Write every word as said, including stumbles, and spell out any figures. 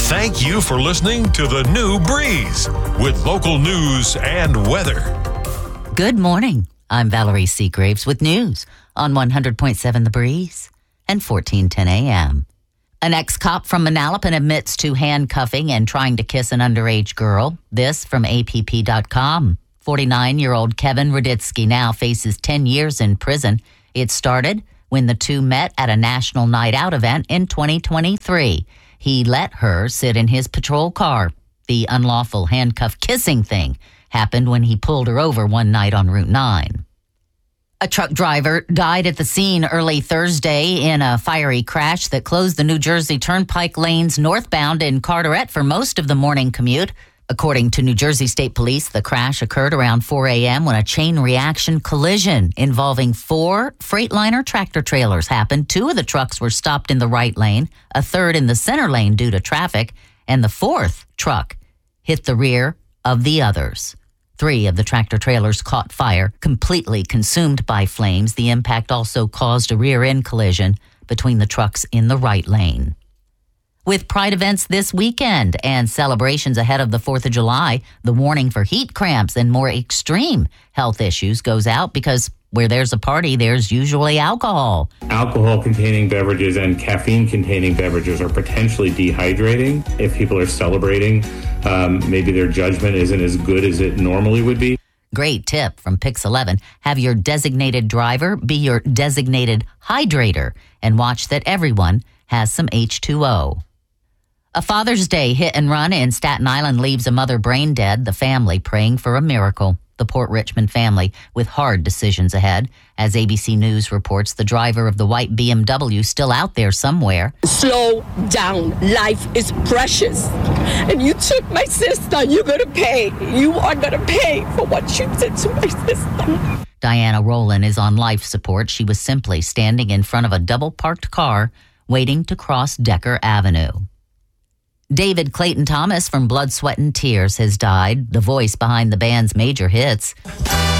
Thank you for listening to The New Breeze with local news and weather. Good morning. I'm Valerie Seagraves with news on one hundred point seven The Breeze and fourteen ten a.m. An ex-cop from Manalapan admits to handcuffing and trying to kiss an underage girl. This from A P P dot com. forty-nine-year-old Kevin Raditsky now faces ten years in prison. It started when the two met at a national night out event in twenty twenty-three. He let her sit in his patrol car. The unlawful handcuff kissing thing happened when he pulled her over one night on Route nine. A truck driver died at the scene early Thursday in a fiery crash that closed the New Jersey Turnpike lanes northbound in Carteret for most of the morning commute. According to New Jersey State Police, the crash occurred around four a.m. when a chain reaction collision involving four Freightliner tractor trailers happened. Two of the trucks were stopped in the right lane, a third in the center lane due to traffic, and the fourth truck hit the rear of the others. Three of the tractor trailers caught fire, completely consumed by flames. The impact also caused a rear-end collision between the trucks in the right lane. With Pride events this weekend and celebrations ahead of the fourth of July, the warning for heat cramps and more extreme health issues goes out because where there's a party, there's usually alcohol. Alcohol-containing beverages and caffeine-containing beverages are potentially dehydrating. If people are celebrating, um, maybe their judgment isn't as good as it normally would be. Great tip from Pix eleven. Have your designated driver be your designated hydrator and watch that everyone has some H two O. A Father's Day hit and run in Staten Island leaves a mother brain dead, the family praying for a miracle. The Port Richmond family with hard decisions ahead. As A B C News reports, the driver of the white B M W still out there somewhere. Slow down. Life is precious. And you took my sister. You're going to pay. You are going to pay for what you did to my sister. Diana Rowland is on life support. She was simply standing in front of a double-parked car waiting to cross Decker Avenue. David Clayton Thomas from Blood, Sweat and Tears has died, the voice behind the band's major hits.